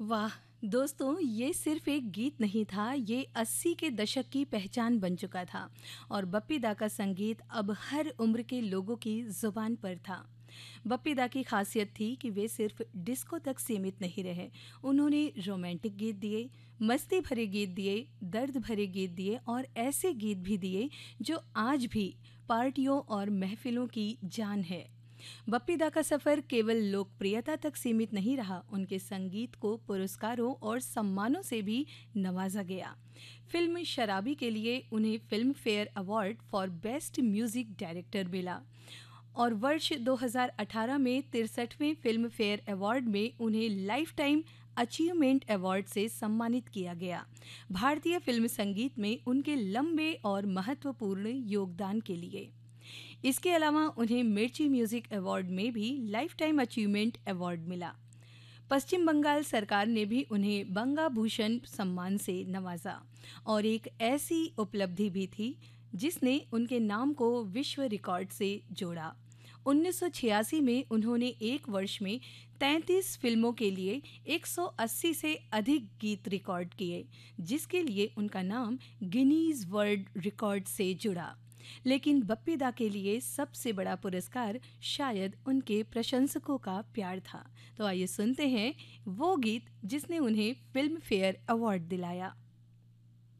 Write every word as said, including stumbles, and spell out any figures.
वाह! दोस्तों, ये सिर्फ़ एक गीत नहीं था, ये अस्सी के दशक की पहचान बन चुका था और बप्पी दा का संगीत अब हर उम्र के लोगों की ज़ुबान पर था। बप्पी दा की ख़ासियत थी कि वे सिर्फ़ डिस्को तक सीमित नहीं रहे। उन्होंने रोमांटिक गीत दिए, मस्ती भरे गीत दिए, दर्द भरे गीत दिए और ऐसे गीत भी दिए जो आज भी पार्टियों और महफ़िलों की जान है। बप्पी दा का सफ़र केवल लोकप्रियता तक सीमित नहीं रहा, उनके संगीत को पुरस्कारों और सम्मानों से भी नवाजा गया। फिल्म शराबी के लिए उन्हें film fair award for best music director मिला और वर्ष दो हज़ार अठारह में तिरसठवें फिल्म फेयर अवार्ड में उन्हें लाइफ टाइम अचीवमेंट अवार्ड से सम्मानित किया गया। भारतीय फिल्म संगीत में उनके लंबे और महत्वपूर्ण योगदान के लिए इसके अलावा उन्हें मिर्ची म्यूजिक अवार्ड में भी लाइफ टाइम अचीवमेंट अवार्ड मिला। पश्चिम बंगाल सरकार ने भी उन्हें बंगा भूषण सम्मान से नवाजा और एक ऐसी उपलब्धि भी थी जिसने उनके नाम को विश्व रिकॉर्ड से जोड़ा। उन्नीस सौ छियासी में उन्होंने एक वर्ष में तैंतीस फिल्मों के लिए एक सौ अस्सी से अधिक गीत रिकॉर्ड किए, जिसके लिए उनका नाम गिनीज वर्ल्ड रिकॉर्ड से जुड़ा। लेकिन बप्पी दा के लिए सबसे बड़ा पुरस्कार शायद उनके प्रशंसकों का प्यार था। तो आइए सुनते हैं वो गीत जिसने उन्हें फिल्म फेयर अवार्ड दिलाया।